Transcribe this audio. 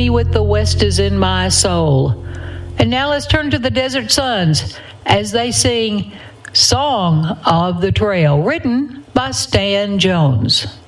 be with the West is in my soul. And now let's turn to the Desert Sons as they sing Song of the Trail, written by Stan Jones.